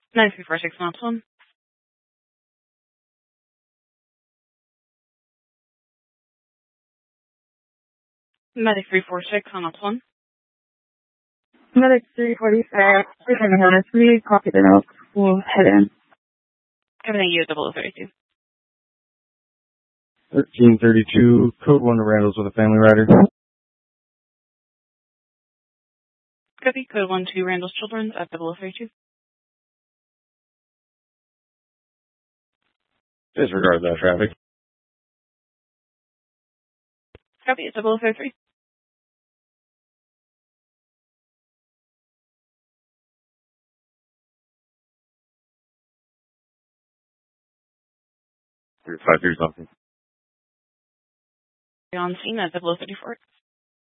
9346 on Ops 1. Medic 346 on Ops 1. Medic 345, returning Hannah 3, copy the note. We'll head in. Everything you 0032. 1332, code 1 to Randall's with a family rider. Copy, code 1 to Randall's Children's at 0032. Disregard that traffic. Copy, it's 0033. Five, something. On scene at 0034.